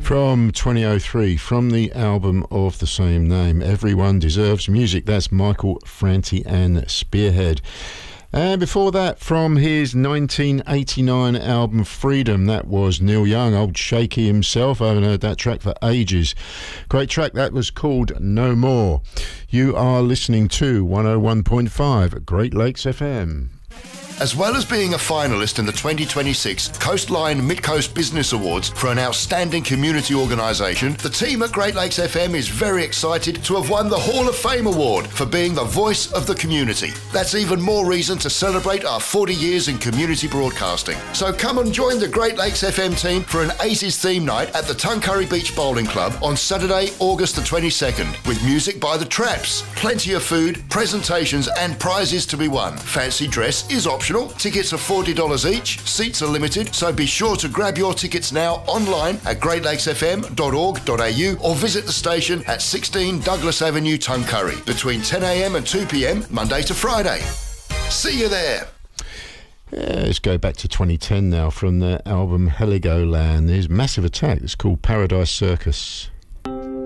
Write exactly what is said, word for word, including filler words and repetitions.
From twenty oh three, from the album of the same name, Everyone Deserves Music. That's Michael Franti and Spearhead. And before that, from his nineteen eighty-nine album Freedom, that was Neil Young, old Shaky himself. I haven't heard that track for ages. Great track, that was called No More. You are listening to one oh one point five Great Lakes F M. As well as being a finalist in the twenty twenty-six Coastline Mid-Coast Business Awards for an outstanding community organisation, the team at Great Lakes F M is very excited to have won the Hall of Fame Award for being the voice of the community. That's even more reason to celebrate our forty years in community broadcasting. So come and join the Great Lakes F M team for an eighties theme night at the Tuncurry Beach Bowling Club on Saturday, August the twenty-second, with music by the Traps, plenty of food, presentations and prizes to be won. Fancy dress is optional. Tickets are forty dollars each. Seats are limited, so be sure to grab your tickets now online at great lakes f m dot org dot a u or visit the station at sixteen Douglas Avenue, Tuncurry, between ten a m and two p m, Monday to Friday. See you there. Yeah, let's go back to twenty ten now from the album Heligoland. There's Massive Attack. It's called Paradise Circus.